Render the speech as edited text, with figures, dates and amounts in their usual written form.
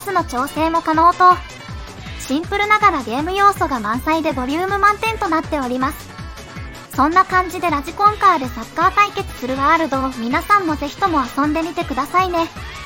の調整も可能と、シンプルながらゲーム要素が満載でボリューム満点となっております。そんな感じでラジコンカーでサッカー対決するワールドを皆さんもぜひとも遊んでみてくださいね。